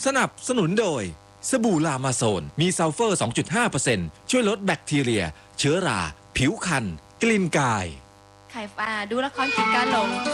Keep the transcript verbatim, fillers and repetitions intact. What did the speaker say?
สนับสนุนโดยสบู่ลามาโซนมีซัลเฟอร์ สองจุดห้าเปอร์เซ็นต์ ช่วยลดแบคทีเรียเชื้อราผิวคันกลิ่นกายไข่ฟ้าดูละครจิตกาหลง